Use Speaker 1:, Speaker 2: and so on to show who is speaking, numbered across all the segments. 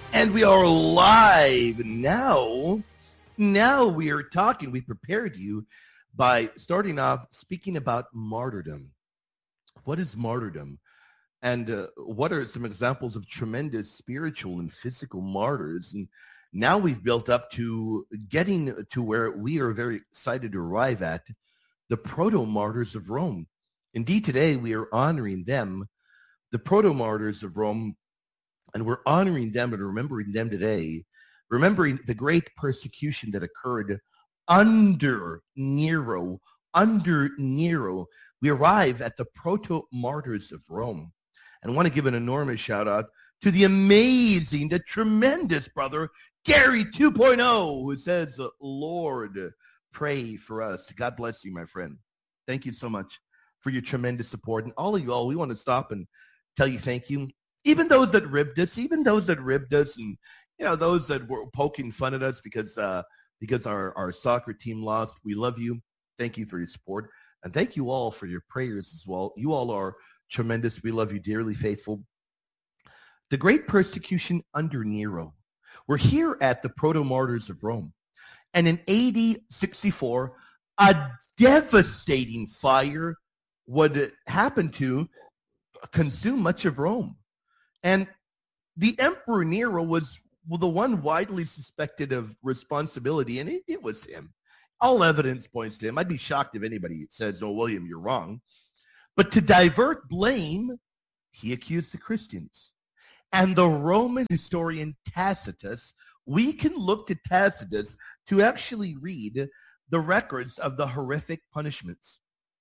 Speaker 1: And we are live now. Now we are talking. We prepared you by starting off speaking about martyrdom. What is martyrdom? And what are some examples of tremendous spiritual and physical martyrs? And now we've built up to getting to where we are very excited to arrive at, the proto-martyrs of Rome. Indeed, today we are honoring them, the proto-martyrs of Rome, and we're honoring them and remembering them today, remembering the great persecution that occurred under Nero. Under Nero, we arrive at the proto-martyrs of Rome. And I want to give an enormous shout out to the amazing, the tremendous brother, Gary 2.0, who says, Lord, pray for us. God bless you, my friend. Thank you so much for your tremendous support. And all of you all, we want to stop and tell you thank you. Even those that ribbed us, and those that were poking fun at us because our soccer team lost. We love you. Thank you for your support. And thank you all for your prayers as well. You all are tremendous. We love you dearly, faithful. The great persecution under Nero. We're here at the proto-martyrs of Rome. And in AD 64, a devastating fire would happen to consume much of Rome. And the Emperor Nero was the one widely suspected of responsibility, and it was him. All evidence points to him. I'd be shocked if anybody says, oh, William, you're wrong. But to divert blame, he accused the Christians. And the Roman historian Tacitus, we can look to Tacitus to actually read the records of the horrific punishments.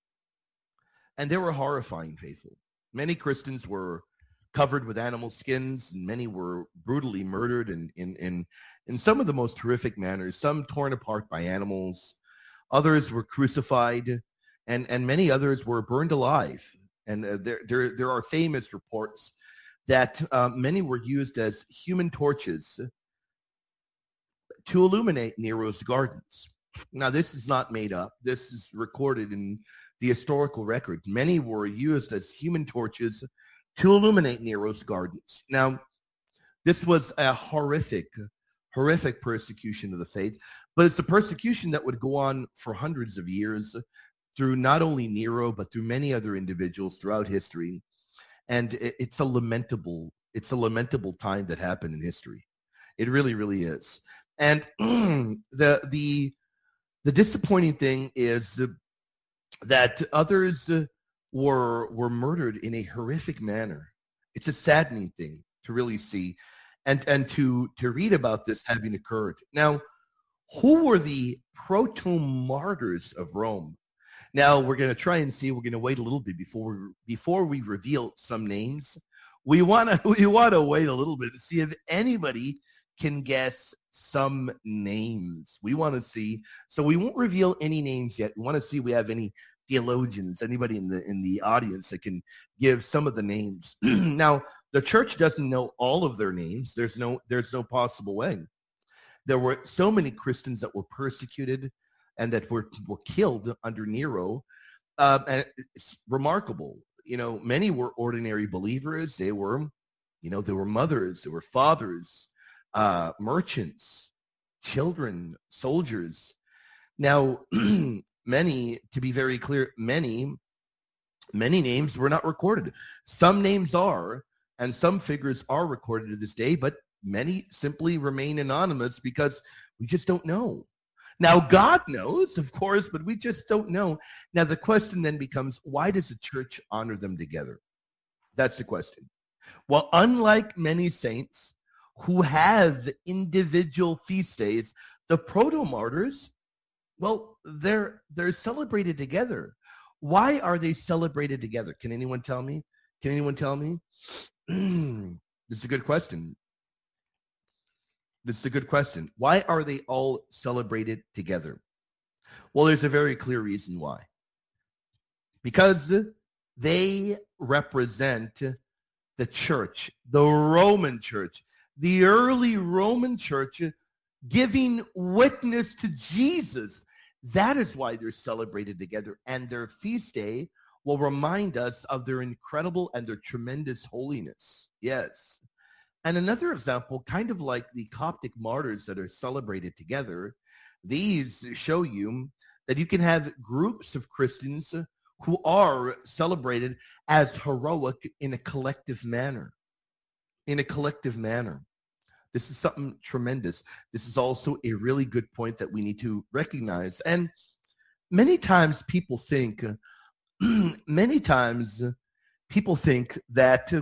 Speaker 1: And they were horrifying, faithful. Many Christians were covered with animal skins, and many were brutally murdered in some of the most horrific manners, some torn apart by animals, others were crucified, and many others were burned alive. And there are famous reports that many were used as human torches to illuminate Nero's gardens. Now, this is not made up. This is recorded in the historical record. Many were used as human torches to illuminate Nero's gardens. Now, this was a horrific persecution of the faith, but it's a persecution that would go on for hundreds of years through not only Nero, but through many other individuals throughout history. And it's a lamentable time that happened in history. It really, really is. And the disappointing thing is that others were murdered in a horrific manner. It's a saddening thing to really see and to read about this having occurred. Now, who were the proto-martyrs of Rome? Now, we're going to try and see. We're going to wait a little bit before we reveal some names. We want to wait a little bit to see if anybody can guess some names. We want to see. So we won't reveal any names yet. We want to see if we have any theologians, anybody in the audience that can give some of the names. Now, the church doesn't know all of their names. There's no possible way. There were so many Christians that were persecuted and that were killed under Nero. And it's remarkable. Many were ordinary believers. They were mothers, they were fathers, merchants, children, soldiers. Now, many, to be very clear, many names were not recorded. Some names are, and some figures are recorded to this day, but many simply remain anonymous because we just don't know. Now, God knows, of course, but we just don't know. Now, the question then becomes, why does the church honor them together? That's the question. Well, unlike many saints who have individual feast days, the proto-martyrs, well, they're celebrated together. Why are they celebrated together? Can anyone tell me? This is a good question. Why are they all celebrated together? Well, there's a very clear reason why. Because they represent the church, the Roman church, the early Roman church, giving witness to Jesus. That is why they're celebrated together. And their feast day will remind us of their incredible and their tremendous holiness. Yes. And another example, kind of like the Coptic martyrs that are celebrated together, these show you that you can have groups of Christians who are celebrated as heroic in a collective manner. In a collective manner. This is something tremendous. This is also a really good point that we need to recognize. And many times people think, that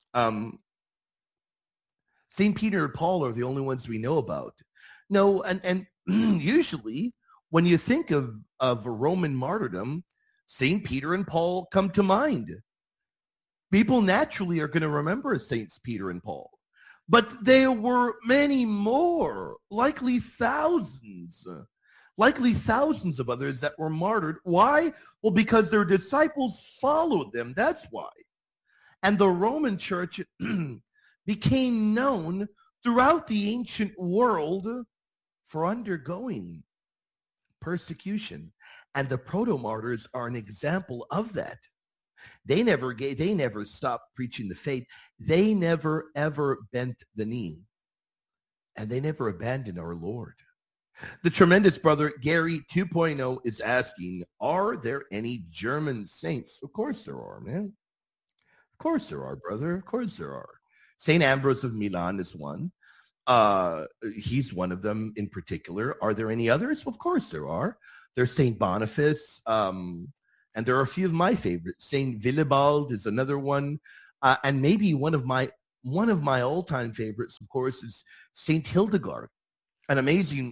Speaker 1: St. Peter and Paul are the only ones we know about. No, and usually when you think of a Roman martyrdom, St. Peter and Paul come to mind. People naturally are going to remember Saints Peter and Paul. But there were many more, likely thousands of others that were martyred. Why? Well, because their disciples followed them. That's why. And the Roman Church became known throughout the ancient world for undergoing persecution. And the proto-martyrs are an example of that. They never stopped preaching the faith. They never, ever bent the knee. And they never abandoned our Lord. The tremendous brother Gary 2.0 is asking, are there any German saints? Of course there are, man. Of course there are, brother. Of course there are. St. Ambrose of Milan is one. He's one of them in particular. Are there any others? Well, of course there are. There's St. Boniface, and there are a few of my favorites. St. Willibald is another one. And maybe one of my all-time favorites, of course, is St. Hildegard, an amazing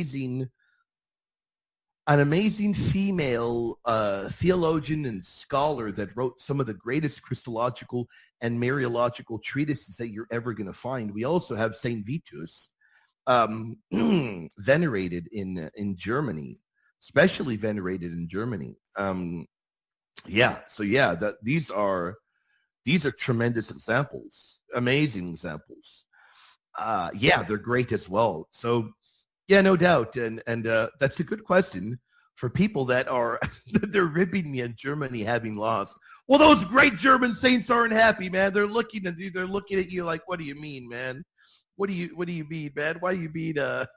Speaker 1: female theologian and scholar that wrote some of the greatest Christological and Mariological treatises that you're ever going to find. We also have St. Vitus, venerated in Germany, especially venerated in Germany. These are tremendous examples, amazing examples. They're great as well. So, yeah, no doubt. And that's a good question for people that are, they're ribbing me on Germany having lost. Well, those great German saints aren't happy, man. They're looking at you like, what do you mean, man? What do you mean, man? Why you being a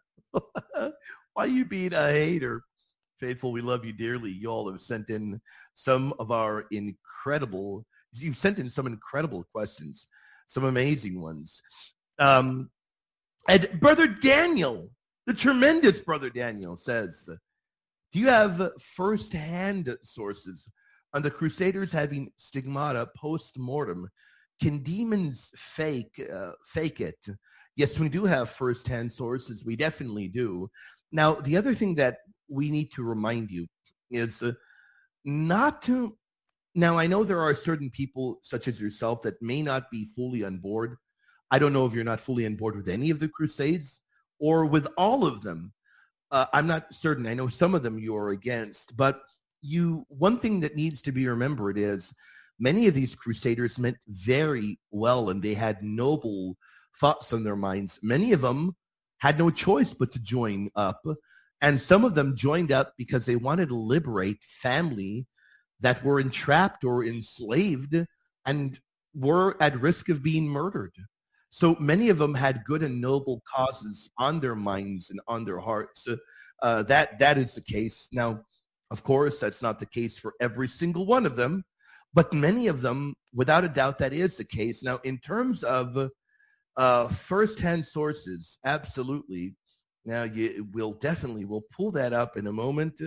Speaker 1: hater? Faithful, we love you dearly. You all have sent in some incredible questions, some amazing ones. And Brother Daniel, the tremendous Brother Daniel says, do you have first-hand sources on the Crusaders having stigmata post-mortem? Can demons fake it? Yes, we do have first-hand sources. We definitely do. Now, the other thing that we need to remind you is not to. Now, I know there are certain people such as yourself that may not be fully on board. I don't know if you're not fully on board with any of the Crusades or with all of them. I'm not certain. I know some of them you are against, but one thing that needs to be remembered is many of these Crusaders meant very well, and they had noble thoughts on their minds. Many of them had no choice but to join up. And some of them joined up because they wanted to liberate family that were entrapped or enslaved and were at risk of being murdered. So many of them had good and noble causes on their minds and on their hearts. That is the case. Now, of course, that's not the case for every single one of them, but many of them, without a doubt, that is the case. Now, in terms of first-hand sources, absolutely. Now, we'll pull that up in a moment.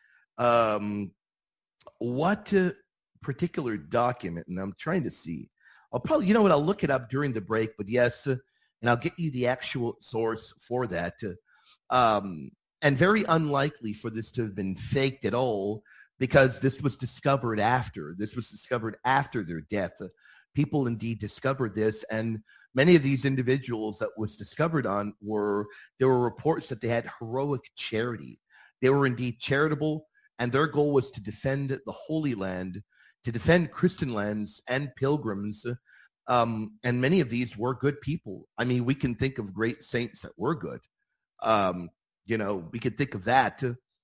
Speaker 1: What particular document? And I'm trying to see. I'll probably, I'll look it up during the break, but yes, and I'll get you the actual source for that. And very unlikely for this to have been faked at all, because this was discovered after. This was discovered after their death. People indeed discovered this, and many of these individuals that was discovered on there were reports that they had heroic charity. They were indeed charitable, and their goal was to defend the Holy Land, to defend Christian lands and pilgrims. And many of these were good people. I mean, we can think of great saints that were good. We could think of that.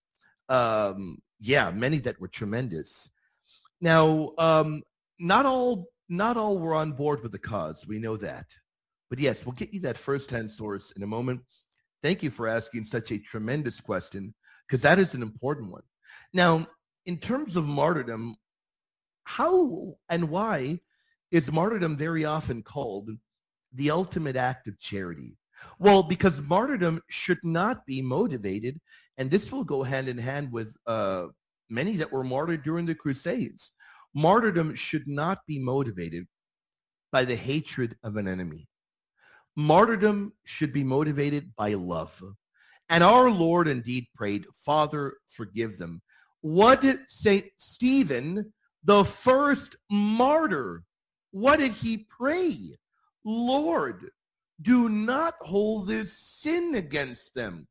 Speaker 1: Many that were tremendous. Now, not all were on board with the cause. We know that. But yes, we'll get you that firsthand source in a moment. Thank you for asking such a tremendous question, because that is an important one. Now, in terms of martyrdom, how and why is martyrdom very often called the ultimate act of charity? Well, because martyrdom should not be motivated, and this will go hand in hand with many that were martyred during the Crusades. Martyrdom should not be motivated by the hatred of an enemy. Martyrdom should be motivated by love. And our Lord indeed prayed, Father, forgive them. What did St. Stephen, the first martyr, what did he pray? Lord, do not hold this sin against them.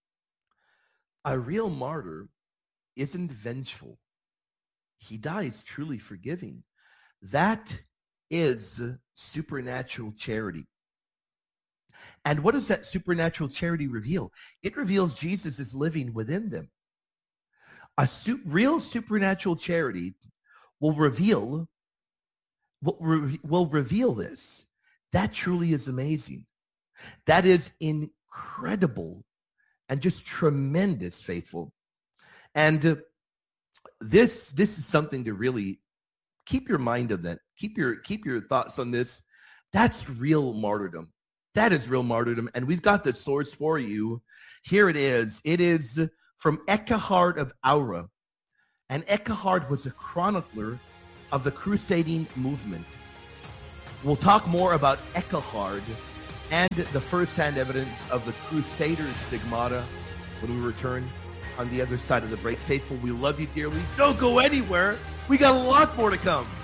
Speaker 1: A real martyr isn't vengeful. He dies truly forgiving. That is supernatural charity. And what does that supernatural charity reveal? It reveals Jesus is living within them. Real supernatural charity will reveal this. That truly is amazing. That is incredible and just tremendous, faithful. And this is something to really keep your mind on that. Keep your thoughts on this. That's real martyrdom. That is real martyrdom. And we've got the source for you. Here it is. It is from Eckhard of Aura. And Eckhard was a chronicler of the crusading movement. We'll talk more about Eckhard and the first-hand evidence of the Crusaders' stigmata when we return on the other side of the break. Faithful, we love you dearly. Don't go anywhere. We got a lot more to come.